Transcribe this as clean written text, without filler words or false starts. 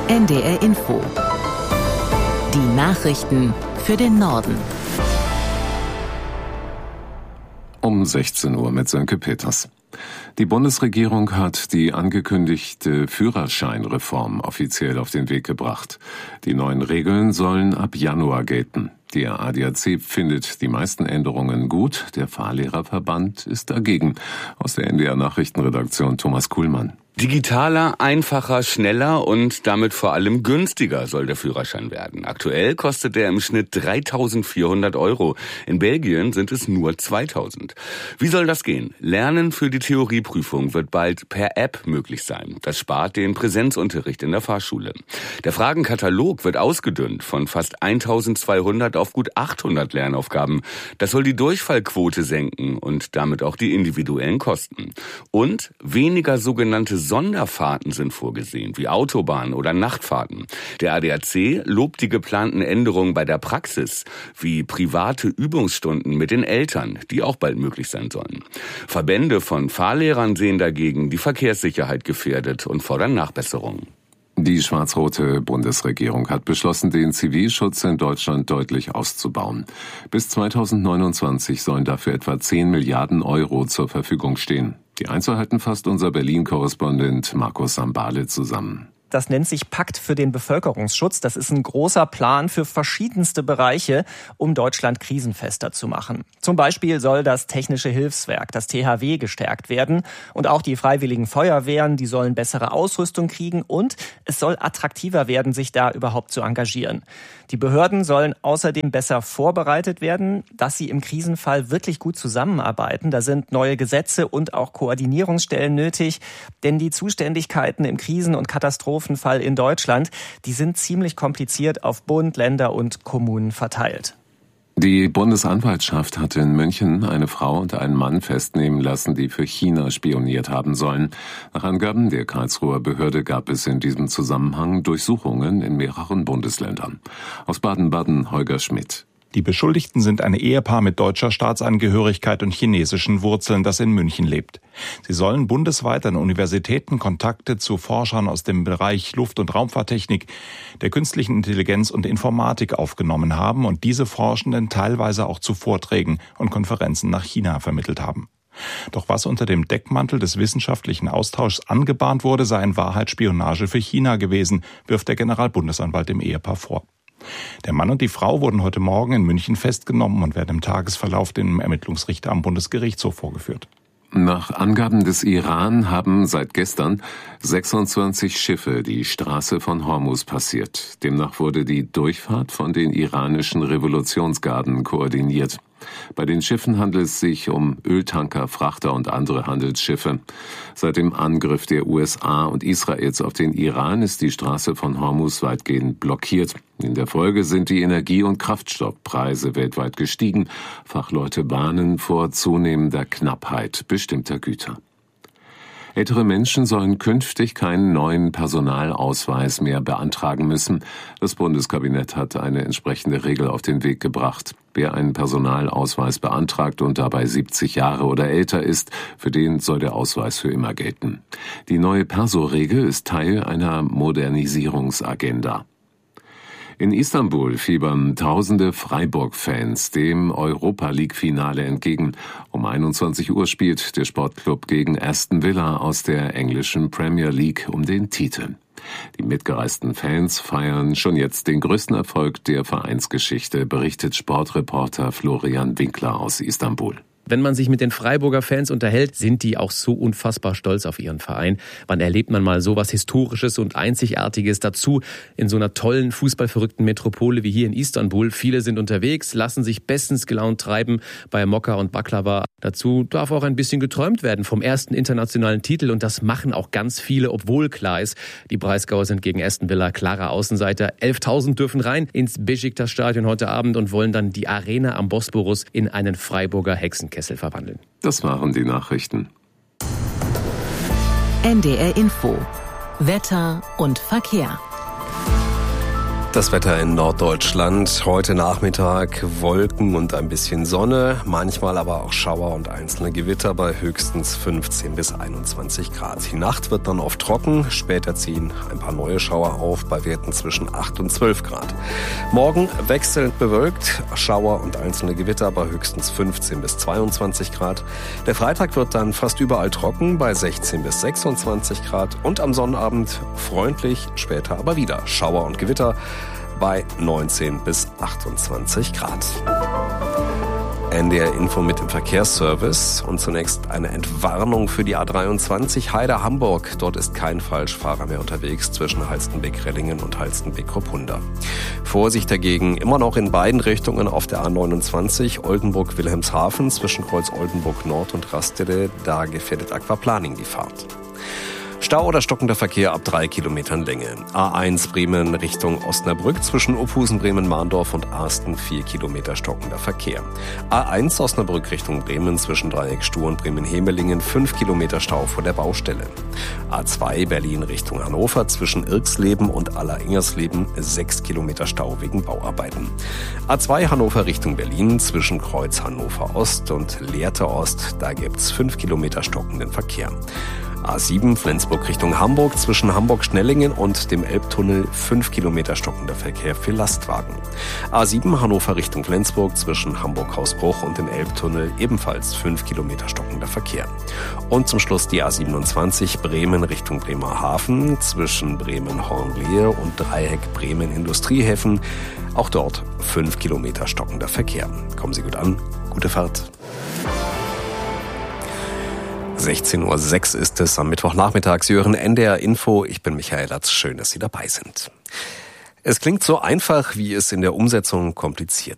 NDR Info. Die Nachrichten für den Norden. Um 16 Uhr mit Sönke Peters. Die Bundesregierung hat die angekündigte Führerscheinreform offiziell auf den Weg gebracht. Die neuen Regeln sollen ab Januar gelten. Der ADAC findet die meisten Änderungen gut, der Fahrlehrerverband ist dagegen. Aus der NDR Nachrichtenredaktion Thomas Kuhlmann. Digitaler, einfacher, schneller und damit vor allem günstiger soll der Führerschein werden. Aktuell kostet er im Schnitt 3.400 €. In Belgien sind es nur 2.000. Wie soll das gehen? Lernen für die Theorieprüfung wird bald per App möglich sein. Das spart den Präsenzunterricht in der Fahrschule. Der Fragenkatalog wird ausgedünnt von fast 1.200 auf gut 800 Lernaufgaben. Das soll die Durchfallquote senken und damit auch die individuellen Kosten. Und weniger sogenannte Sonderfahrten sind vorgesehen, wie Autobahnen oder Nachtfahrten. Der ADAC lobt die geplanten Änderungen bei der Praxis, wie private Übungsstunden mit den Eltern, die auch bald möglich sein sollen. Verbände von Fahrlehrern sehen dagegen die Verkehrssicherheit gefährdet und fordern Nachbesserungen. Die schwarz-rote Bundesregierung hat beschlossen, den Zivilschutz in Deutschland deutlich auszubauen. Bis 2029 sollen dafür etwa 10 Milliarden € zur Verfügung stehen. Die Einzelheiten fasst unser Berlin-Korrespondent Markus Sambale zusammen. Das nennt sich Pakt für den Bevölkerungsschutz. Das ist ein großer Plan für verschiedenste Bereiche, um Deutschland krisenfester zu machen. Zum Beispiel soll das Technische Hilfswerk, das THW, gestärkt werden. Und auch die Freiwilligen Feuerwehren, die sollen bessere Ausrüstung kriegen. Und es soll attraktiver werden, sich da überhaupt zu engagieren. Die Behörden sollen außerdem besser vorbereitet werden, dass sie im Krisenfall wirklich gut zusammenarbeiten. Da sind neue Gesetze und auch Koordinierungsstellen nötig. Denn die Zuständigkeiten im Krisen- und Katastrophenfall in Deutschland, die sind ziemlich kompliziert auf Bund, Länder und Kommunen verteilt. Die Bundesanwaltschaft hat in München eine Frau und einen Mann festnehmen lassen, die für China spioniert haben sollen. Nach Angaben der Karlsruher Behörde gab es in diesem Zusammenhang Durchsuchungen in mehreren Bundesländern. Aus Baden-Baden Holger Schmidt. Die Beschuldigten sind ein Ehepaar mit deutscher Staatsangehörigkeit und chinesischen Wurzeln, das in München lebt. Sie sollen bundesweit an Universitäten Kontakte zu Forschern aus dem Bereich Luft- und Raumfahrttechnik, der künstlichen Intelligenz und Informatik aufgenommen haben und diese Forschenden teilweise auch zu Vorträgen und Konferenzen nach China vermittelt haben. Doch was unter dem Deckmantel des wissenschaftlichen Austauschs angebahnt wurde, sei in Wahrheit Spionage für China gewesen, wirft der Generalbundesanwalt dem Ehepaar vor. Der Mann und die Frau wurden heute Morgen in München festgenommen und werden im Tagesverlauf dem Ermittlungsrichter am Bundesgerichtshof vorgeführt. Nach Angaben des Iran haben seit gestern 26 Schiffe die Straße von Hormuz passiert. Demnach wurde die Durchfahrt von den iranischen Revolutionsgarden koordiniert. Bei den Schiffen handelt es sich um Öltanker, Frachter und andere Handelsschiffe. Seit dem Angriff der USA und Israels auf den Iran ist die Straße von Hormuz weitgehend blockiert. In der Folge sind die Energie- und Kraftstoffpreise weltweit gestiegen. Fachleute warnen vor zunehmender Knappheit bestimmter Güter. Ältere Menschen sollen künftig keinen neuen Personalausweis mehr beantragen müssen. Das Bundeskabinett hat eine entsprechende Regel auf den Weg gebracht. Wer einen Personalausweis beantragt und dabei 70 Jahre oder älter ist, für den soll der Ausweis für immer gelten. Die neue Perso-Regel ist Teil einer Modernisierungsagenda. In Istanbul fiebern tausende Freiburg-Fans dem Europa-League-Finale entgegen. Um 21 Uhr spielt der Sportclub gegen Aston Villa aus der englischen Premier League um den Titel. Die mitgereisten Fans feiern schon jetzt den größten Erfolg der Vereinsgeschichte, berichtet Sportreporter Florian Winkler aus Istanbul. Wenn man sich mit den Freiburger Fans unterhält, sind die auch so unfassbar stolz auf ihren Verein. Wann erlebt man mal sowas Historisches und Einzigartiges dazu in so einer tollen, fußballverrückten Metropole wie hier in Istanbul? Viele sind unterwegs, lassen sich bestens gelaunt treiben bei Mokka und Baklava. Dazu darf auch ein bisschen geträumt werden vom ersten internationalen Titel und das machen auch ganz viele, obwohl klar ist, die Breisgauer sind gegen Aston Villa klarer Außenseiter. 11.000 dürfen rein ins Beşiktaş-Stadion heute Abend und wollen dann die Arena am Bosporus in einen Freiburger Hexenkessel verwandeln. Das waren die Nachrichten. NDR Info. Wetter und Verkehr. Das Wetter in Norddeutschland. Heute Nachmittag Wolken und ein bisschen Sonne, manchmal aber auch Schauer und einzelne Gewitter bei höchstens 15 bis 21 Grad. Die Nacht wird dann oft trocken, später ziehen ein paar neue Schauer auf bei Werten zwischen 8 und 12 Grad. Morgen wechselnd bewölkt, Schauer und einzelne Gewitter bei höchstens 15 bis 22 Grad. Der Freitag wird dann fast überall trocken bei 16 bis 26 Grad und am Sonnabend freundlich, später aber wieder Schauer und Gewitter bei 19 bis 28 Grad. NDR Info mit dem Verkehrsservice und zunächst eine Entwarnung für die A23 Heide-Hamburg. Dort ist kein Falschfahrer mehr unterwegs zwischen Halstenbek-Rellingen und Halstenbek-Kropunda. Vorsicht dagegen immer noch in beiden Richtungen auf der A29 Oldenburg-Wilhelmshaven zwischen Kreuz Oldenburg Nord und Rastede. Da gefährdet Aquaplaning die Fahrt. Stau oder stockender Verkehr ab 3 Kilometern Länge. A1 Bremen Richtung Osnabrück zwischen Ophusen, Bremen-Mahndorf und Arsten 4 Kilometer stockender Verkehr. A1 Osnabrück Richtung Bremen zwischen Dreieck Stuhr und Bremen-Hemelingen 5 Kilometer Stau vor der Baustelle. A2 Berlin Richtung Hannover zwischen Irksleben und Aller-Ingersleben 6 Kilometer Stau wegen Bauarbeiten. A2 Hannover Richtung Berlin zwischen Kreuz Hannover Ost und Lehrte Ost, da gibt's 5 Kilometer stockenden Verkehr. A7 Flensburg Richtung Hamburg zwischen Hamburg-Schnellingen und dem Elbtunnel 5 Kilometer stockender Verkehr für Lastwagen. A7 Hannover Richtung Flensburg zwischen Hamburg-Hausbruch und dem Elbtunnel ebenfalls 5 Kilometer stockender Verkehr. Und zum Schluss die A27 Bremen Richtung Bremerhaven zwischen Bremen-Hornlehe und Dreieck Bremen-Industriehäfen. Auch dort 5 Kilometer stockender Verkehr. Kommen Sie gut an, gute Fahrt. 16:06 Uhr ist es am Mittwochnachmittag. Sie hören NDR Info. Ich bin Michael Latz. Schön, dass Sie dabei sind. Es klingt so einfach, wie es in der Umsetzung kompliziert